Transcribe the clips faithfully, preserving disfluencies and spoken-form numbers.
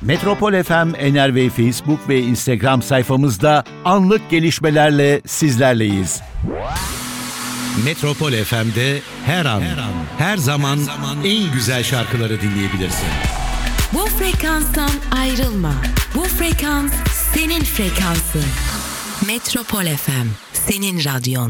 Metropol F M Ener ve Facebook ve Instagram sayfamızda anlık gelişmelerle sizlerleyiz. Metropol F M'de her an, her an, her zaman, her zaman en güzel şarkıları dinleyebilirsin. Bu frekanstan ayrılma. Bu frekans senin frekansın. Metropol F M, senin radyon.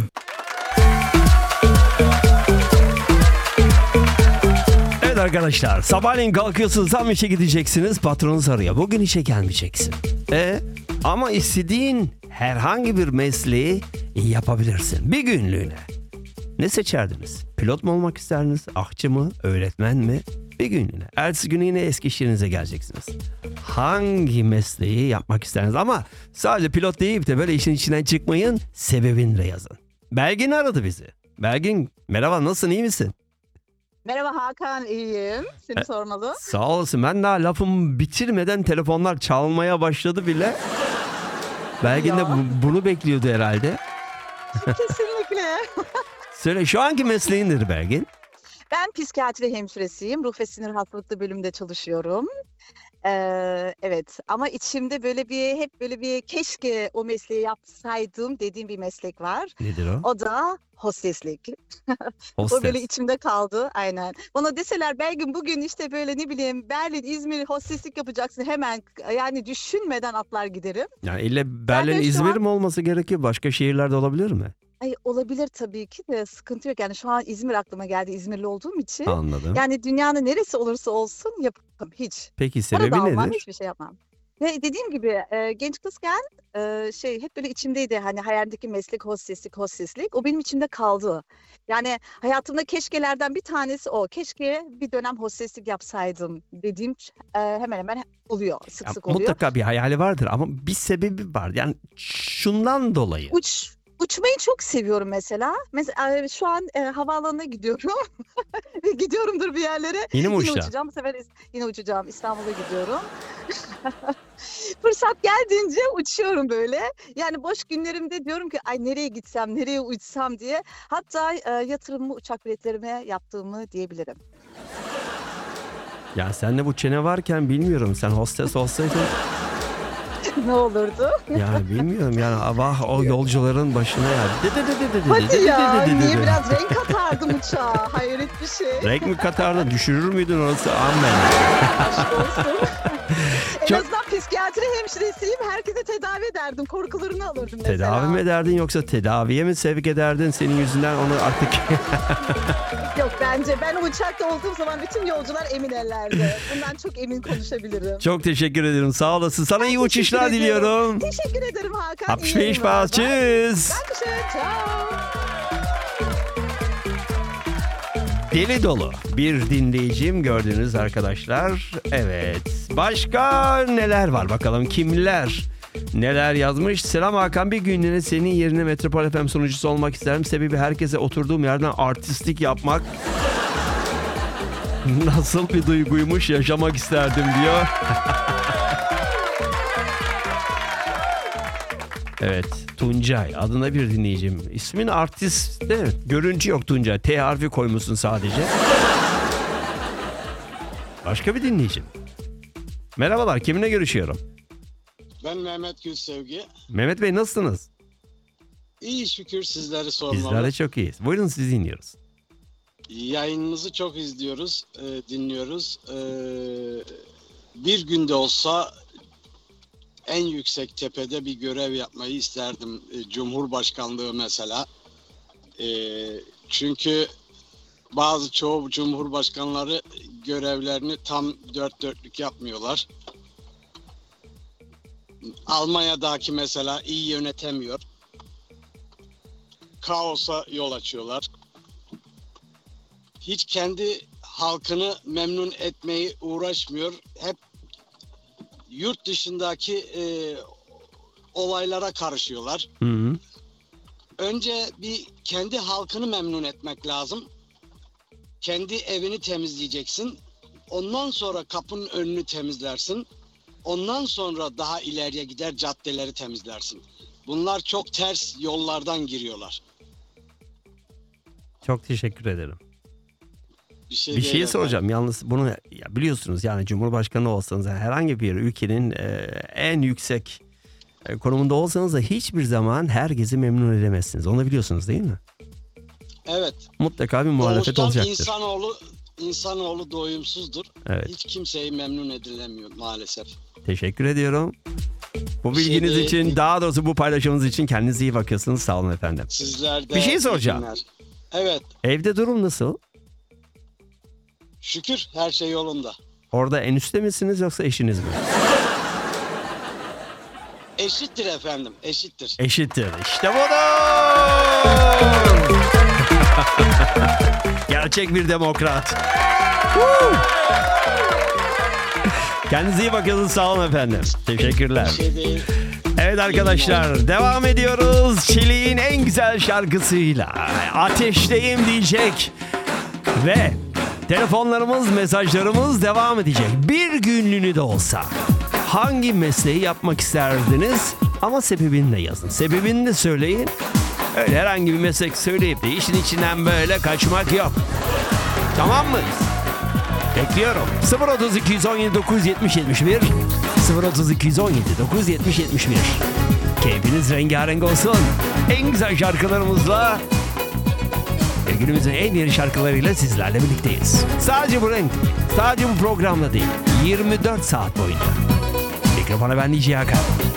Evet arkadaşlar, sabahleyin kalkıyorsunuz, tam işe gideceksiniz, patronunuz arıyor. Bugün işe gelmeyeceksin. E ama istediğin herhangi bir mesleği yapabilirsin. Bir günlüğüne. Ne seçerdiniz? Pilot mu olmak isterdiniz? Ahçı mı? Öğretmen mi? Bir günlüğüne. Ertesi günü yine eski iş yerinize geleceksiniz. Hangi mesleği yapmak isterdiniz? Ama sadece pilot deyip de böyle işin içinden çıkmayın. Sebebini de yazın. Belgin aradı bizi. Belgin, merhaba, nasılsın, iyi misin? Merhaba Hakan, iyiyim. Seni e, sormalı. Sağ olasın. Ben daha lafımı bitirmeden telefonlar çalmaya başladı bile. Belgin de bunu bekliyordu herhalde. Kesinlikle. Söyle, şu anki mesleğin nedir Belgin? Ben psikiyatri hemşiresiyim. Ruh ve sinir hastalıklı bölümünde çalışıyorum. Ee, evet ama içimde böyle bir hep böyle bir keşke o mesleği yapsaydım dediğim bir meslek var. Nedir o? O da hosteslik. Hostes. O böyle içimde kaldı, aynen. Bana deseler Belgin bugün işte böyle ne bileyim Berlin, İzmir hosteslik yapacaksın, hemen yani düşünmeden atlar giderim. Yani ille Berlin, İzmir an... mi olması gerekiyor? Başka şehirlerde olabilir mi? Ay, olabilir tabii ki de sıkıntı yok. Yani şu an İzmir aklıma geldi, İzmirli olduğum için. Anladım. Yani dünyanın neresi olursa olsun yaparım hiç. Peki sebebi Para da nedir? almam, hiçbir şey yapmam. Ve dediğim gibi e, genç kızken e, şey hep böyle içimdeydi, hani hayalimdeki meslek hosteslik, hosteslik. O benim içimde kaldı. Yani hayatımda keşkelerden bir tanesi o. Keşke bir dönem hosteslik yapsaydım dediğim e, hemen hemen oluyor, sık ya, sık oluyor. Mutlaka bir hayali vardır ama bir sebebi var. Yani şundan dolayı. Uç Uçmayı çok seviyorum mesela. Mesela şu an e, havaalanına gidiyorum. Gidiyorumdur bir yerlere. Yine mi Yine uçacağım? uçacağım. Bu sefer yine uçacağım. İstanbul'a gidiyorum. Fırsat geldiğince uçuyorum böyle. Yani boş günlerimde diyorum ki ay nereye gitsem, nereye uçsam diye. Hatta e, yatırımımı uçak biletlerime yaptığımı diyebilirim. Ya sende bu çene varken bilmiyorum, sen hostes olsaydın. Ne olurdu? Yani bilmiyorum yani, vah o yolcuların başına ya. Hadi ya, niye biraz renk katardım uçağa? Hayret bir şey. Renk mi katardın? Düşürür müydün orası? Amen. Aşk olsun. En Çok... azından psikiyatri hemşiresiyim. Herkese tedavi ederdim. Korkularını alırdım mesela. Tedavi mi ederdin yoksa tedaviye mi sevk ederdin? Senin yüzünden onu artık... Yok, bence ben uçakta olduğum zaman bütün yolcular emin ellerde. Bundan çok emin konuşabilirim. Çok teşekkür ederim. Sağ olasın. Sana ben iyi uçuşlar diliyorum. Teşekkür ederim Hakan. Hab viel Spaß. Tschüss. Dankeschön. Ciao. Deli dolu bir dinleyicim gördünüz arkadaşlar. Evet. Başka neler var bakalım, kimler neler yazmış. Selam Hakan, bir günlüğüne senin yerine Metropol F M sunucusu olmak isterim. Sebebi herkese oturduğum yerden artistlik yapmak. Nasıl bir duyguymuş, yaşamak isterdim diyor. Evet, Tuncay adına bir dinleyicim. İsmin artist değil mi? Görüntü yok Tuncay. T harfi koymuşsun sadece. Başka bir dinleyicim. Merhabalar, kiminle görüşüyorum? Ben Mehmet Gülsevgi. Mehmet Bey, nasılsınız? İyi şükür, sizleri sormalı. Bizler de çok iyiyiz. Buyurun, sizi dinliyoruz. Yayınınızı çok izliyoruz, e, dinliyoruz. E, bir günde olsa en yüksek tepede bir görev yapmayı isterdim. E, Cumhurbaşkanlığı mesela. E, çünkü bazı çoğu cumhurbaşkanları görevlerini tam dört dörtlük yapmıyorlar. Almanya'daki mesela iyi yönetemiyor. Kaosa yol açıyorlar. Hiç kendi halkını memnun etmeyi uğraşmıyor. Hep yurt dışındaki e, olaylara karışıyorlar. Hı hı. Önce bir kendi halkını memnun etmek lazım. Kendi evini temizleyeceksin. Ondan sonra kapının önünü temizlersin. Ondan sonra daha ileriye gider caddeleri temizlersin. Bunlar çok ters yollardan giriyorlar. Çok teşekkür ederim. Bir şey, Bir şey değil soracağım. Yalnız bunu ya biliyorsunuz yani Cumhurbaşkanı olsanız yani herhangi bir ülkenin e, en yüksek e, konumunda olsanız da hiçbir zaman herkesi memnun edemezsiniz. Onu biliyorsunuz değil mi? Evet. Mutlaka bir muhalefet Doğuştan olacaktır. insanoğlu, insanoğlu doyumsuzdur. Evet. Hiç kimseyi memnun edilemiyor maalesef. Teşekkür ediyorum. Bu Bir şey bilginiz değil. için, daha doğrusu bu paylaşımınız için kendinize iyi bakıyorsunuz. Sağ olun efendim. Sizler de Bir şey iyi soracağım. günler. Evet. Evde durum nasıl? Şükür her şey yolunda. Orada en üstte misiniz yoksa eşiniz mi? Eşittir efendim, eşittir. Eşittir. İşte budur. Gerçek bir demokrat. Kendinize iyi bakın. Sağ olun efendim. Teşekkürler. Bir şey değil. Evet arkadaşlar, devam ediyoruz. Çelik'in en güzel şarkısıyla Ateşteyim diyecek. Ve telefonlarımız, mesajlarımız devam edecek. Bir günlüğünü de olsa hangi mesleği yapmak isterdiniz? Ama sebebini de yazın. Sebebini de söyleyin. Öyle herhangi bir meslek söyleyip de işin içinden böyle kaçmak yok. Tamam mı? Bekliyorum. sıfır otuz iki on yedi dokuz yetmiş yetmiş bir sıfır otuz iki on yedi dokuz yetmiş yetmiş bir. Keyfiniz rengarenk olsun. En güzel şarkılarımızla ve günümüzün en yeni şarkılarıyla sizlerle birlikteyiz. Sadece bu renk, sadece bu programda değil. yirmi dört saat boyunca. Mikrofona ben D J Hakan.